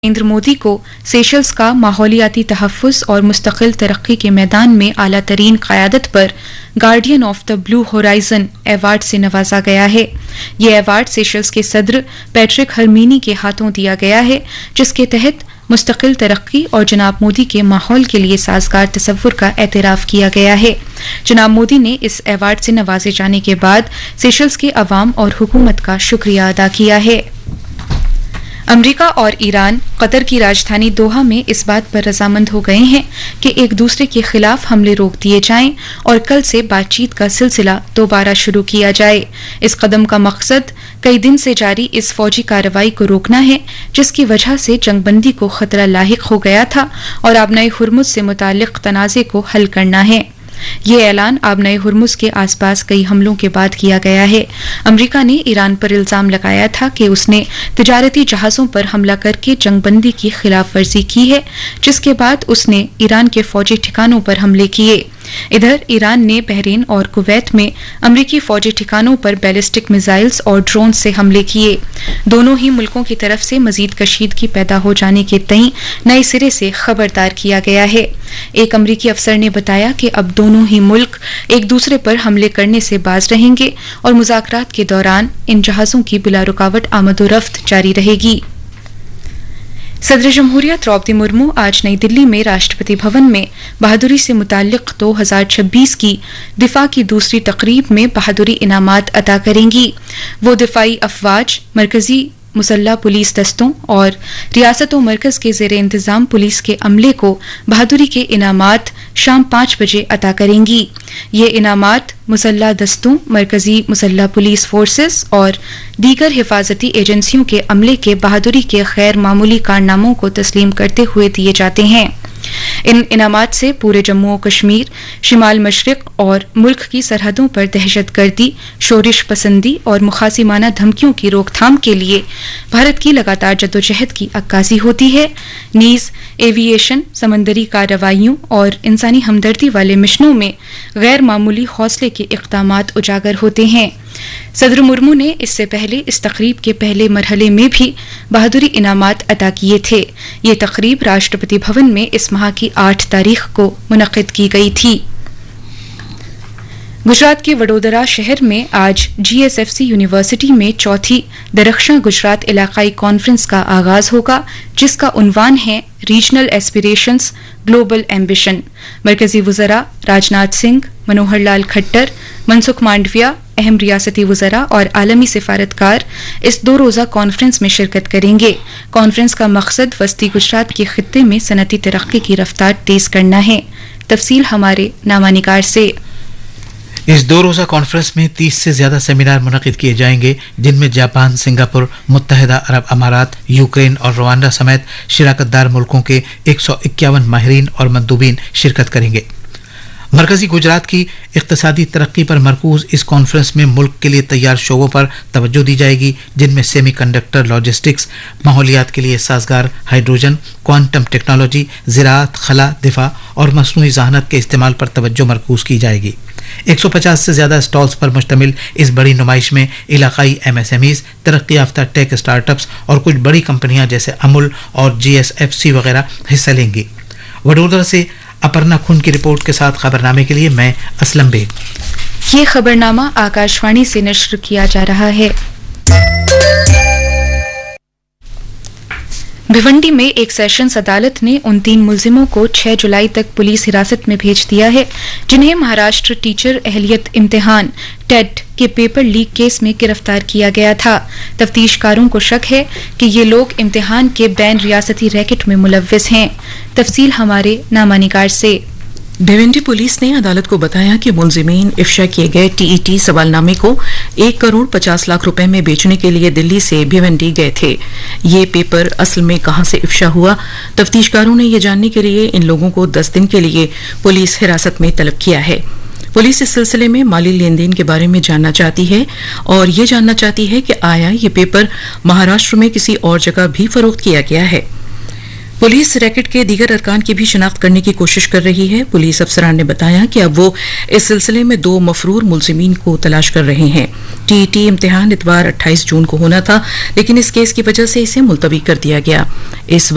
नरेंद्र मोदी को सेशल्स का माहौलियाती तहफ़्फ़ुज़ और मुस्तक़िल तरक्की के मैदान में आला तरीन क़यादत पर guardian of the blue horizon award से नवाजा गया है। ये एवार्ड सेशल्स के सदर पैट्रिक हरमीनी के हाथों दिया गया है, जिसके तहत मुस्तकिल तरक्की और जनाब मोदी के माहौल के लिए साजगार तसव्वुर का एतराफ़ किया गया है। जनाब मोदी ने इस एवार्ड से नवाजे जाने के बाद सेशल्स के अवाम और हुकूमत का शुक्रिया अदा किया है। अमरीका और ईरान कतर की राजधानी दोहा में इस बात पर रजामंद हो गए हैं कि एक दूसरे के खिलाफ हमले रोक दिए जाएं और कल से बातचीत का सिलसिला दोबारा शुरू किया जाए। इस कदम का मकसद कई दिन से जारी इस फौजी कार्रवाई को रोकना है, जिसकी वजह से जंगबंदी को खतरा लाहिक हो गया था और आबनाए हुर्मुज से मुताल्लिक तनाज़े को हल करना है। ये ऐलान आबनाए हुर्मुज के आसपास कई हमलों के बाद किया गया है। अमरीका ने ईरान पर इल्जाम लगाया था कि उसने तिजारती जहाज़ों पर हमला करके जंगबंदी की खिलाफ वर्जी की है, जिसके बाद उसने ईरान के फौजी ठिकानों पर हमले किए। इधर ईरान ने बहरीन और कुवैत में अमरीकी फौजी ठिकानों पर बैलिस्टिक मिसाइल्स और ड्रोन से हमले किए। दोनों ही मुल्कों की तरफ से मजीद कशीदगी पैदा हो जाने के तई नए सिरे से खबरदार किया गया है। एक अमरीकी अफसर ने बताया कि अब दोनों ही मुल्क एक दूसरे पर हमले करने से बाज रहेंगे और मुज़ाकरात के दौरान इन जहाज़ों की बिला रुकावट आमदोरफ्त जारी रहेगी। सदर जमहूरिया द्रौपदी मुर्मू आज नई दिल्ली में राष्ट्रपति भवन में बहादुरी से मुताल्लिक 2026 की दिफा की दूसरी तकरीब में बहादुरी इनामात अता करेंगी। वो दिफाई अफवाज, मरकजी मुसल्ह पुलिस दस्तों और रियासत व मरकज के ज़ेर इंतज़ाम पुलिस के अमले को बहादुरी के इनामात शाम 5 बजे अता करेंगी। ये इनामात मुसल्ह दस्तों, मरकजी मुसल्ह पुलिस फोर्सेस और दीगर हिफाजती एजेंसियों के अमले के बहादुरी के गैर मामूली कारनामों को तस्लीम करते हुए दिए जाते हैं। इन इनामात से पूरे जम्मू और कश्मीर, शिमाल मशरिक और मुल्क की सरहदों पर दहशतगर्दी, शोरिश पसंदी और मुखासिमाना धमकियों की रोकथाम के लिए भारत की लगातार जद्दोजहद की अक्कासी होती है। नीज एविएशन, समंदरी कार्रवाइयों और इंसानी हमदर्दी वाले मिशनों में गैर मामूली हौसले के इक़दामात उजागर होते हैं। सदर मुर्मू ने इससे पहले इस तकरीब के पहले मरहले में भी बहादुरी इनामात अता किए थे। ये तकरीब राष्ट्रपति भवन में इस माह की 8 तारीख को मुनक़िद की गई थी। गुजरात के वडोदरा शहर में आज GSFC यूनिवर्सिटी में चौथी दरख्शां गुजरात इलाकाई कॉन्फ्रेंस का आगाज होगा, जिसका उन्वान है रीजनल एस्पिरेशंस ग्लोबल एम्बिशन। मरकजी वज़रा राजनाथ सिंह, मनोहर लाल खट्टर, मनसुख मांडविया, अहम रियासती वज़रा और आलमी सिफारतकार इस 2 रोज़ा कॉन्फ्रेंस में शिरकत करेंगे। कॉन्फ्रेंस का मकसद वस्ती गुजरात के खित्ते में सनती तरक्की की रफ्तार तेज करना है। तफसील हमारे नामानिगार से। इस 2 रोज़ा कॉन्फ्रेंस में 30 से ज्यादा सेमिनार मुनक़िद किए जाएंगे, जिनमें जापान, सिंगापुर, मुत्तहिदा अरब अमारात, यूक्रेन और रवांडा समेत शिराकतदार मुल्कों के 151 माहिरीन और मंदूबीन शिरकत करेंगे। मरकजी गुजरात की इक़्तिसादी तरक्की पर मरकूज इस कॉन्फ्रेंस में मुल्क के लिए तैयार शोबों पर तवज्जो दी जाएगी, जिनमें सेमी कंडक्टर, लॉजिस्टिक्स, माहौलियात के लिए साजगार हाइड्रोजन, क्वांटम टेक्नोलॉजी, ज़राअत, खला, दिफा और मसनूई ज़हानत के इस्तेमाल पर तवज्जो मरकूज की जाएगी। 150 से ज्यादा स्टॉल्स पर मुश्तमिल इस बड़ी नुमाइश में इलाकाई MSMEs, तरक्की याफ्ता टेक स्टार्टअप्स और कुछ बड़ी कंपनियां जैसे अमूल और GSFC वगैरह हिस्सा लेंगी। वडोदरा से अपर्णा खुन की रिपोर्ट के साथ खबरनामे के लिए मैं असलम बेग। ये खबरनामा आकाशवाणी से नश्र किया जा रहा है। भिवंडी में एक सेशंस अदालत ने उन 3 मुलजिमों को 6 जुलाई तक पुलिस हिरासत में भेज दिया है, जिन्हें महाराष्ट्र टीचर अहलियत इम्तिहान टेट के पेपर लीक केस में गिरफ्तार किया गया था। तफ्तीशकारों को शक है कि ये लोग इम्तिहान के बैन रियासती रैकेट में मुलव्विस हैं। तफसील हमारे नामानिगार से। भिवंडी पुलिस ने अदालत को बताया कि मुलजिमीन इफ्शा किए गए TET सवालनामे को 1 करोड़ 50 लाख रुपए में बेचने के लिए दिल्ली से भिवंडी गए थे। ये पेपर असल में कहां से इफ्शा हुआ, तफ्तीशकारों ने ये जानने के लिए इन लोगों को 10 दिन के लिए पुलिस हिरासत में तलब किया है। पुलिस इस सिलसिले में माली लेन देन के बारे में जानना चाहती है और ये जानना चाहती है कि आया ये पेपर महाराष्ट्र में किसी और जगह भी फरोख्त किया गया है। पुलिस रैकेट के दीगर अरकान की भी शिनाख्त करने की कोशिश कर रही है। पुलिस अफसरान ने बताया कि अब वो इस सिलसिले में 2 मफरूर मुलजिमीन को तलाश कर रहे हैं। TET इम्तिहान इतवार 28 जून को होना था, लेकिन इस केस की वजह से इसे मुलतवी कर दिया गया। इस